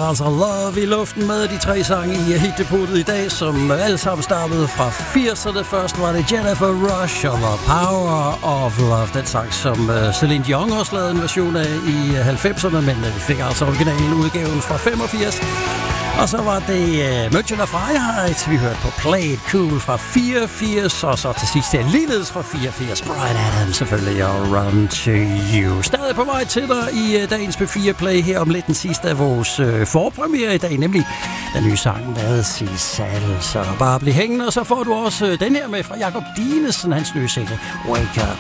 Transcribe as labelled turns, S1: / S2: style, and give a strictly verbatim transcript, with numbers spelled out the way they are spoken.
S1: altså Love i luften med de tre sange i hitdepotet i dag, som alle sammen startede fra firserne. Først var det Jennifer Rush og The Power of Love, den sang, som Celine Dion også lavede en version af i halvfemserne, men vi fik altså originalen udgaven fra femogfirs. Og så var det uh, München og Freiheit, vi hørte på Play It Cool fra fireogfirs, og så til sidst er ligeledes fra fireogfirs, Bryan Adams selvfølgelig, og Run To You. Stadig på vej til dig i uh, dagens P fire Play her om lidt den sidste af vores uh, forpremiere i dag, nemlig den nye sang med Sissal. Så bare bliv hængende, og så får du også uh, den her med fra Jakob Dinesen, hans nye single, Wake Up.